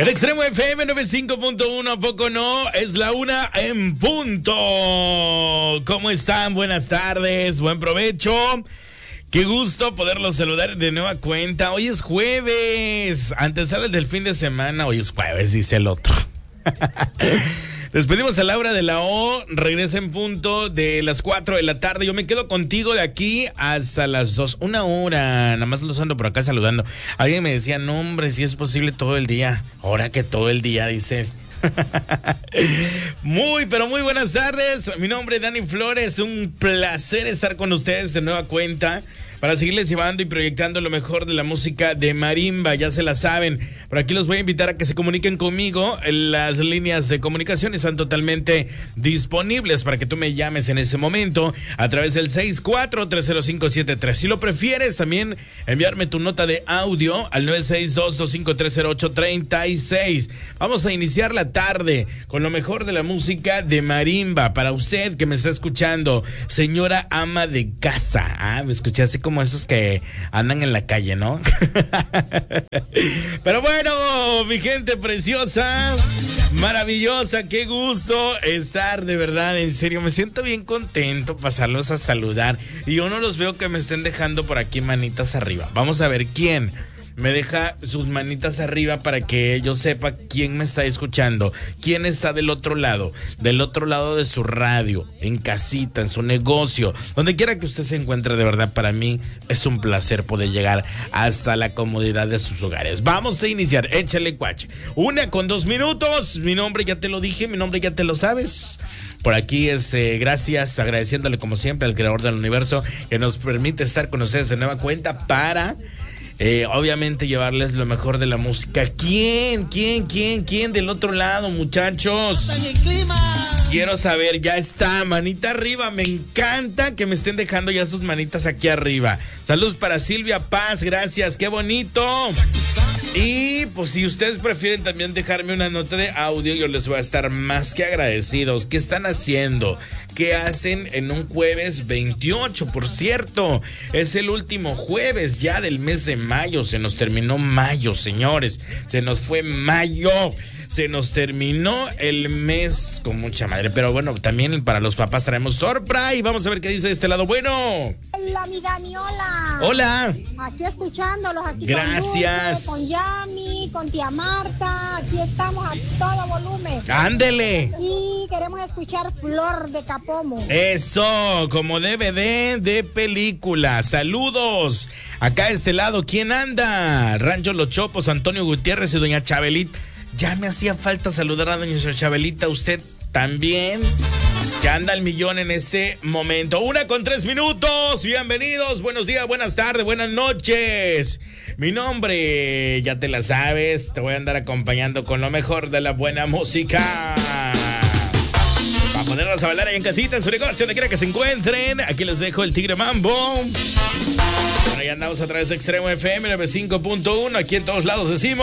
En Extremo FM 95.1, ¿a poco no? Es la 1 en punto. ¿Cómo están? Buenas tardes, buen provecho. Qué gusto poderlos saludar de nueva cuenta. Hoy es jueves, antesala del fin de semana. Hoy es jueves, dice el otro. Despedimos a Laura de la O, regresa en punto de las 4 de la tarde. Yo me quedo contigo de aquí hasta las 2, una hora. Nada más los ando por acá saludando. Alguien me decía, no hombre, si es posible todo el día. Ahora que todo el día, dice. Pero muy buenas tardes. Mi nombre es Dani Flores. Un placer estar con ustedes de nueva cuenta para seguirles llevando y proyectando lo mejor de la música de marimba. Ya se la saben. Por aquí los voy a invitar a que se comuniquen conmigo. Las líneas de comunicación están totalmente disponibles para que tú me llames en ese momento a través del 64-30573. Si lo prefieres, también enviarme tu nota de audio al 962-2530836. Vamos a iniciar la tarde con lo mejor de la música de marimba. Para usted que me está escuchando, señora ama de casa. Me escuché así como esos que andan en la calle, ¿no? Pero bueno, mi gente preciosa, maravillosa, qué gusto estar, de verdad, en serio, me siento bien contento pasarlos a saludar. Y yo no los veo que me estén dejando por aquí manitas arriba. Vamos a ver quién me deja sus manitas arriba para que yo sepa quién me está escuchando, quién está del otro lado de su radio, en casita, en su negocio, donde quiera que usted se encuentre. De verdad, para mí es un placer poder llegar hasta la comodidad de sus hogares. Vamos a iniciar, échale cuache. 1:02. Mi nombre ya te lo dije, mi nombre ya te lo sabes. Por aquí es gracias, agradeciéndole como siempre al creador del universo que nos permite estar con ustedes de nueva cuenta para obviamente llevarles lo mejor de la música. ¿Quién del otro lado, muchachos? Quiero saber, ya está, manita arriba. Me encanta que me estén dejando ya sus manitas aquí arriba. Saludos para Silvia Paz, gracias, qué bonito. Y pues si ustedes prefieren también dejarme una nota de audio, yo les voy a estar más que agradecidos. ¿Qué están haciendo? ¿Qué hacen en un jueves 28? Por cierto, es el último jueves ya del mes de mayo. Se nos terminó mayo, señores. Se nos fue mayo. Se nos terminó el mes con mucha madre. Pero bueno, también para los papás traemos sorpresa. Y vamos a ver qué dice de este lado. Bueno. Hola, mi Dani, hola. Hola. Aquí escuchándolos, aquí gracias. Con Dulce, con Yami, con tía Marta. Aquí estamos a todo volumen. Ándele. Y queremos escuchar Flor de Capomo. Eso, como DVD de película. Saludos. Acá de este lado, ¿quién anda? Rancho Los Chopos, Antonio Gutiérrez y doña Chabelita. Ya me hacía falta saludar a doña Chabelita, usted también, que anda al millón en este momento. 1:03. Bienvenidos, buenos días, buenas tardes, buenas noches. Mi nombre, ya te la sabes, te voy a andar acompañando con lo mejor de la buena música. Para ponerlos a bailar ahí en casita, en su negocio, donde quiera que se encuentren. Aquí les dejo el Tigre Mambo. Bueno, ya andamos a través de Extremo FM 95.1, aquí en todos lados decimos.